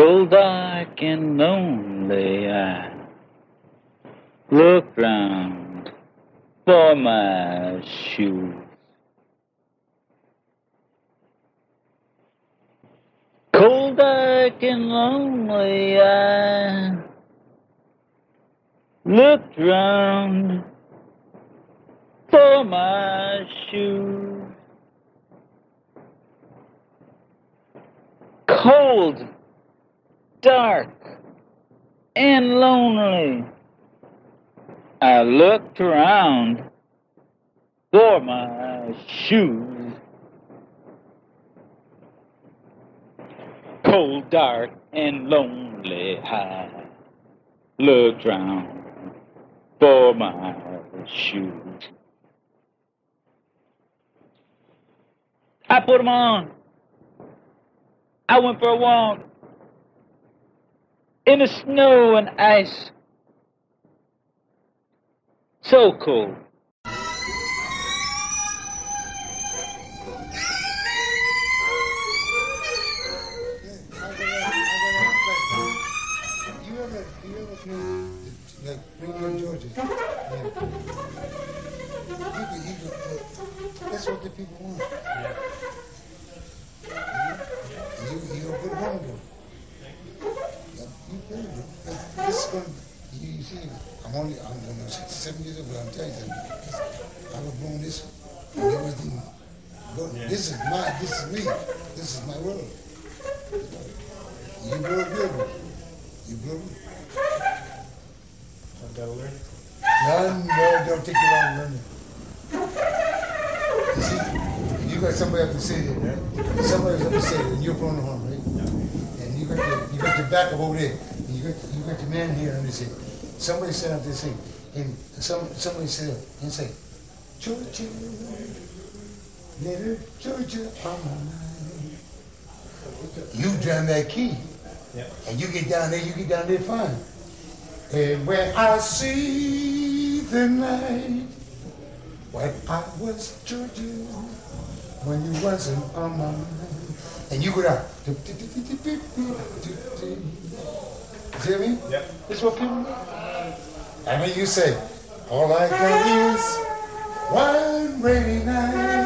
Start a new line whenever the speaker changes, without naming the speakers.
Cold, dark, and lonely, I looked round for my shoes. Cold, dark, and lonely, I looked round for my shoes. Cold, dark, and lonely, I looked around for my shoes. Cold, dark, and lonely, I looked round for my shoes. I put them on. I went for a walk in the snow and ice. So cold.
Georgia. That's what the people want. You're a good woman. This is going to, you see, I'm 67 years old, but I'm telling you, I was born this, and everything. This is me. This is my world. You grow good. You grow good.
I've got to learn.
No, don't take you long learning. You see, you got somebody up to say it, right? Somebody's up to say it, and you're blowing the horn, right? Yeah. And you got your back up over there, and you got your man here on this thing. Somebody said out this thing, and somebody said and say, Georgia, little Georgia, on my mind. You drum that key, and you get down there fine. And when I see the night, when I was Georgia, when you wasn't on my mind, and you go down. See what I mean?
Yep.
This is what people do. And when you say, all I got is one rainy night.